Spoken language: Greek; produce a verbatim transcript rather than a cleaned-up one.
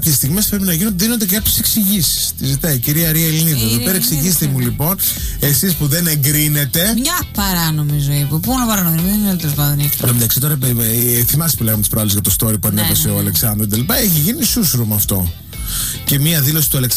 κάποιες στιγμές πρέπει να γίνονται, δίνονται και κάποιες εξηγήσεις. Τη ζητάει η κυρία Ρία Ελληνίδου. Εδώ πέρα εξηγήστε μου λοιπόν, εσείς που δεν εγκρίνετε. Μια παράνομη ζωή. Πού να παράνομη, δεν είναι τέλος πάντων. Εν τω μεταξύ τώρα, θυμάσαι που λέγαμε τις προάλλες για το story που ανέβασε ο Αλεξάνδρου κτλ. Έχει γίνει σούσουρο με αυτό. Και μία δήλωση του Αλεξάνδρου.